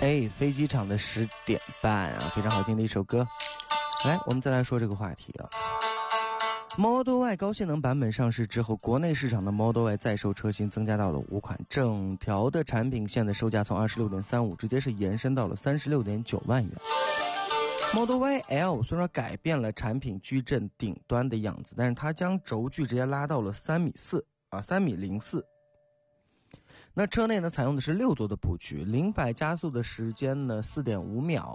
飞机场的10点半啊，非常好听的一首歌。来，我们再来说这个话题啊。Model Y 高性能版本上市之后，国内市场的 Model Y 在售车型增加到了5款，整条的产品线的售价从26.35直接是延伸到了36.9万元。Model Y L 虽然改变了产品矩阵顶端的样子，但是它将轴距直接拉到了3.4米，3.04米。那车内呢，采用的是6座的布局，0-100加速的时间呢4.5秒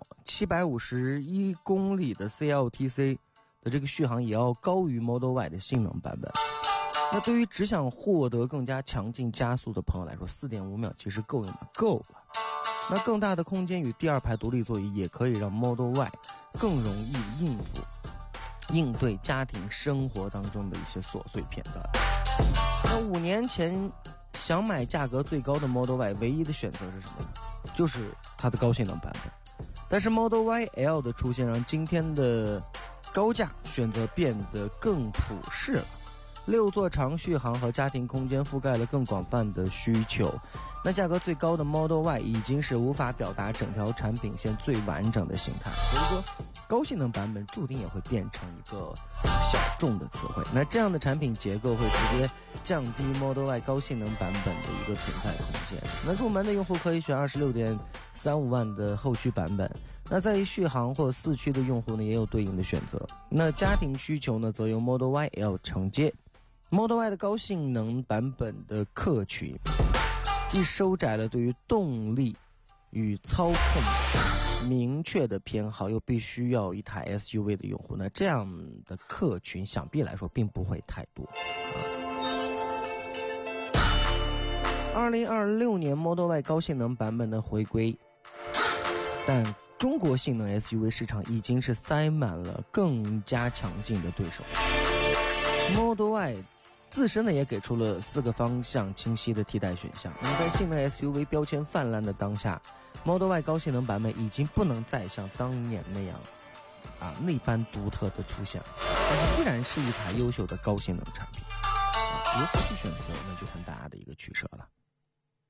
，751公里的 CLTC 的这个续航也要高于 Model Y 的性能版本。那对于只想获得更加强劲加速的朋友来说，4.5秒其实够用的，够了。那更大的空间与第2排独立座椅也可以让 Model Y 更容易应对家庭生活当中的一些琐碎片段。那5年前想买价格最高的 Model Y 唯一的选择是什么呢？就是它的高性能版本。但是 Model Y L 的出现让今天的高价选择变得更普适了。6座长续航和家庭空间覆盖了更广泛的需求。那价格最高的 Model Y 已经是无法表达整条产品线最完整的形态，所以说高性能版本注定也会变成一个小众的词汇。那这样的产品结构会直接降低 Model Y 高性能版本的一个存在空间。那入门的用户可以选26.35万的后驱版本，那在意续航或4驱的用户呢也有对应的选择。那家庭需求呢则由 Model Y L 承接。Model Y 的高性能版本的客群既收窄了对于动力与操控明确的偏好，又必须要一台 SUV 的用户，那这样的客群想必来说并不会太多。2026年 Model Y 高性能版本的回归，但中国性能 SUV 市场已经是塞满了更加强劲的对手。Model Y 自身呢也给出了4个方向清晰的替代选项。那么在性能 SUV 标签泛滥的当下， Model Y 高性能版本已经不能再像当年那样那般独特的出现了，但是依然是一台优秀的高性能产品。如何去选择，那就看大家的一个取舍了。